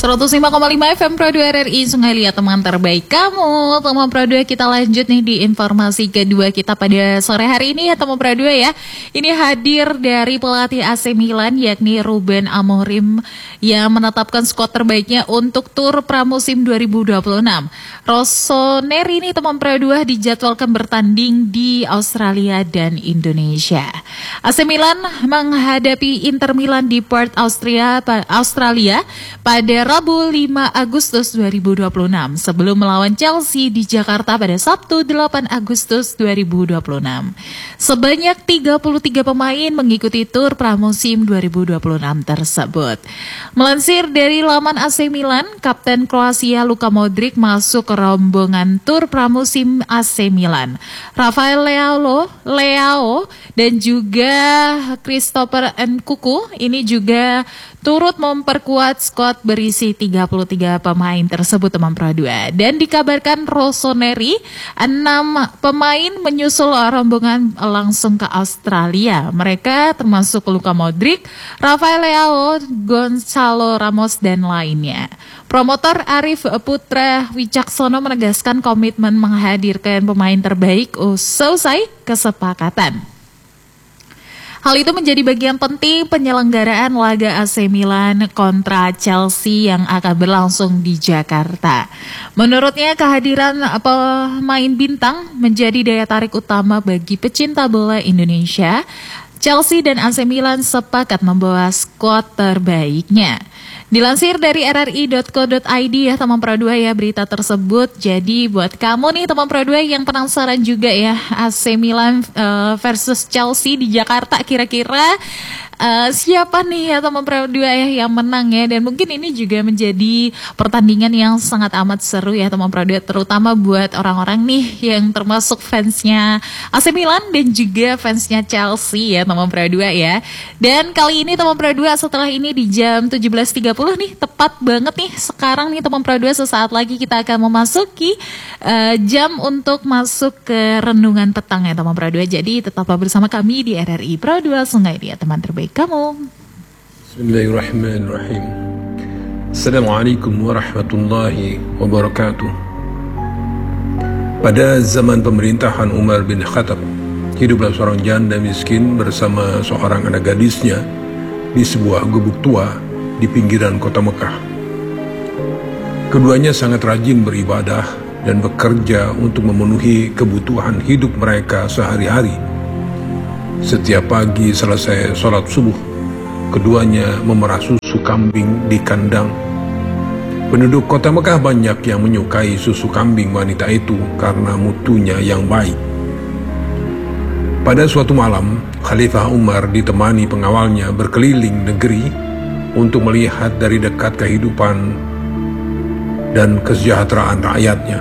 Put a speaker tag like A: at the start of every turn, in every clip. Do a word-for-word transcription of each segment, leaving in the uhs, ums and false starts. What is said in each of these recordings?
A: seratus lima koma lima F M Pro dua R R I Sungai Liat, teman terbaik kamu. Teman Pro dua, kita lanjut nih di informasi kedua kita pada sore hari ini ya teman Pro dua ya. Ini hadir dari pelatih A C Milan yakni Ruben Amorim yang menetapkan skuad terbaiknya untuk tur pramusim dua ribu dua puluh enam. Rossoneri ini teman Pro dua dijadwalkan bertanding di Australia dan Indonesia. A C Milan menghadapi Inter Milan di Perth, Austria, Australia pada Rabu lima Agustus dua ribu dua puluh enam sebelum melawan Chelsea di Jakarta pada Sabtu delapan Agustus dua ribu dua puluh enam. Sebanyak tiga puluh tiga pemain mengikuti tur pramusim dua ribu dua puluh enam tersebut. Melansir dari laman A C Milan, Kapten Kroasia Luka Modric masuk ke rombongan tur pramusim A C Milan. Rafael Leao, Leao dan juga Christopher Nkunku ini juga turut memperkuat skuad berisi tiga puluh tiga pemain tersebut teman Pro dua. Dan dikabarkan Rossoneri, enam pemain menyusul rombongan langsung ke Australia. Mereka termasuk Luka Modric, Rafael Leao, Gonzalo Ramos dan lainnya. Promotor Arif Putra Wicaksono menegaskan komitmen menghadirkan pemain terbaik usai kesepakatan. Hal itu menjadi bagian penting penyelenggaraan laga A C Milan kontra Chelsea yang akan berlangsung di Jakarta. Menurutnya kehadiran pemain bintang menjadi daya tarik utama bagi pecinta bola Indonesia. Chelsea dan A C Milan sepakat membawa skuad terbaiknya. Dilansir dari R R I dot co dot I D ya teman Pro dua ya berita tersebut. Jadi buat kamu nih teman Pro dua yang penasaran juga ya A C Milan uh, versus Chelsea di Jakarta, kira-kira uh, siapa nih ya teman Pro dua ya yang menang ya. Dan mungkin ini juga menjadi pertandingan yang sangat amat seru ya teman Pro dua, terutama buat orang-orang nih yang termasuk fansnya A C Milan dan juga fansnya Chelsea ya teman Pro dua ya. Dan kali ini teman Pro dua setelah ini di jam tujuh belas tiga puluh nih, tepat banget nih sekarang nih teman Pro dua, sesaat lagi kita akan memasuki uh, jam untuk masuk ke renungan petang ya teman Pro dua. Jadi tetaplah bersama kami di R R I Pro dua Sungai Liat, teman terbaik kamu.
B: Bismillahirrahmanirrahim. Assalamualaikum warahmatullahi wabarakatuh. Pada zaman pemerintahan Umar bin Khattab, hiduplah seorang janda miskin bersama seorang anak gadisnya di sebuah gubuk tua di pinggiran kota Mekah. Keduanya sangat rajin beribadah dan bekerja untuk memenuhi kebutuhan hidup mereka sehari-hari. Setiap pagi selesai sholat subuh, keduanya memerah susu kambing di kandang. Penduduk kota Mekah banyak yang menyukai susu kambing wanita itu karena mutunya yang baik. Pada suatu malam, Khalifah Umar ditemani pengawalnya berkeliling negeri untuk melihat dari dekat kehidupan dan kesejahteraan rakyatnya.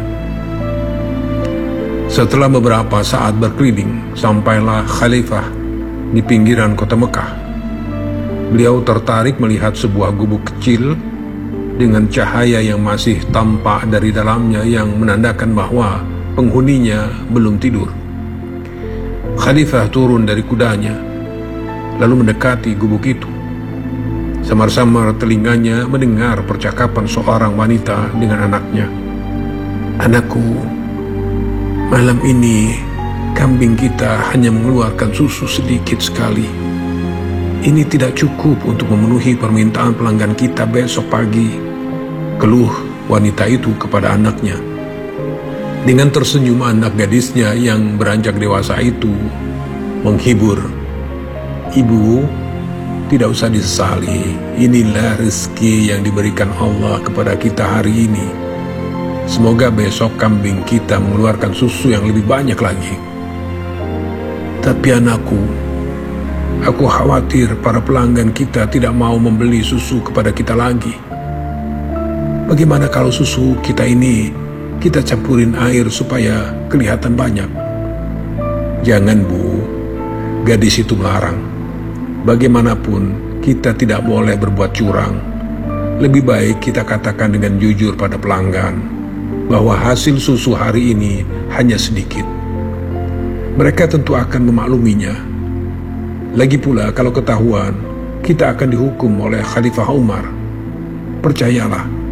B: Setelah beberapa saat berkeliling, sampailah Khalifah di pinggiran kota Mekah. Beliau tertarik melihat sebuah gubuk kecil dengan cahaya yang masih tampak dari dalamnya yang menandakan bahwa penghuninya belum tidur. Khalifah turun dari kudanya, lalu mendekati gubuk itu. Samar-samar telinganya mendengar percakapan seorang wanita dengan anaknya. "Anakku, malam ini kambing kita hanya mengeluarkan susu sedikit sekali. Ini tidak cukup untuk memenuhi permintaan pelanggan kita besok pagi," keluh wanita itu kepada anaknya. Dengan tersenyum, anak gadisnya yang beranjak dewasa itu menghibur, "Ibu, tidak usah disesali. Inilah rezeki yang diberikan Allah kepada kita hari ini. Semoga besok kambing kita mengeluarkan susu yang lebih banyak lagi. Tapi anakku, aku khawatir para pelanggan kita tidak mau membeli susu kepada kita lagi. Bagaimana kalau susu kita ini kita campurin air supaya kelihatan banyak?" "Jangan, Bu," gadis itu melarang. "Bagaimanapun kita tidak boleh berbuat curang. Lebih baik kita katakan dengan jujur pada pelanggan bahwa hasil susu hari ini hanya sedikit. Mereka tentu akan memakluminya. Lagi pula kalau ketahuan, kita akan dihukum oleh Khalifah Umar. Percayalah,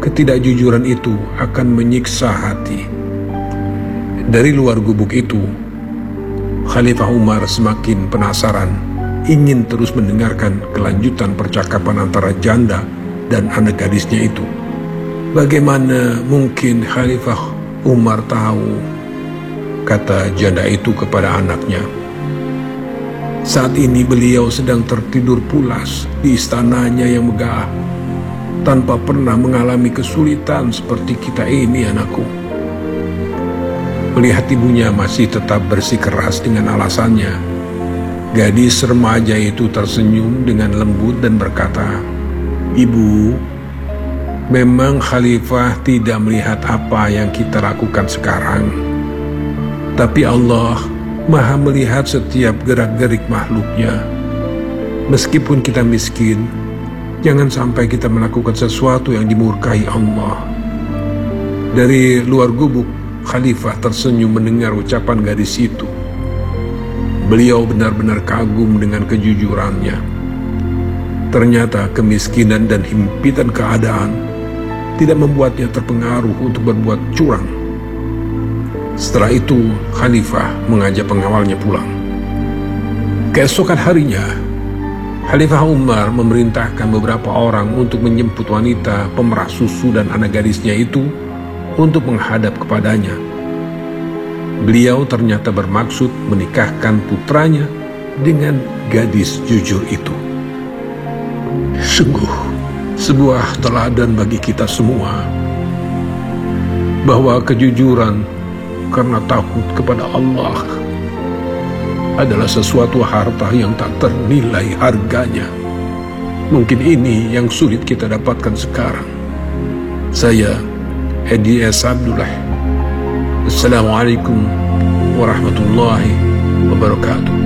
B: ketidakjujuran itu akan menyiksa hati. Dari luar gubuk itu, Khalifah Umar semakin penasaran, ingin terus mendengarkan kelanjutan percakapan antara janda dan anak gadisnya itu. Bagaimana mungkin Khalifah Umar tahu, kata janda itu kepada anaknya. Saat ini beliau sedang tertidur pulas di istananya yang megah, tanpa pernah mengalami kesulitan seperti kita ini, anakku. Melihat ibunya masih tetap bersikeras dengan alasannya, gadis remaja itu tersenyum dengan lembut dan berkata, "Ibu, memang Khalifah tidak melihat apa yang kita lakukan sekarang. Tapi Allah Maha melihat setiap gerak-gerik makhluknya. Meskipun kita miskin, jangan sampai kita melakukan sesuatu yang dimurkai Allah." Dari luar gubuk, Khalifah tersenyum mendengar ucapan gadis itu. Beliau benar-benar kagum dengan kejujurannya. Ternyata kemiskinan dan himpitan keadaan tidak membuatnya terpengaruh untuk berbuat curang. Setelah itu, Khalifah mengajak pengawalnya pulang. Keesokan harinya, Khalifah Umar memerintahkan beberapa orang untuk menjemput wanita pemerah susu dan anak gadisnya itu untuk menghadap kepadanya. Beliau ternyata bermaksud menikahkan putranya dengan gadis jujur itu. Sungguh sebuah teladan bagi kita semua, bahwa kejujuran karena takut kepada Allah adalah sesuatu harta yang tak ternilai harganya. Mungkin ini yang sulit kita dapatkan sekarang. Saya Edi S. Abdullah. Assalamualaikum warahmatullahi wabarakatuh.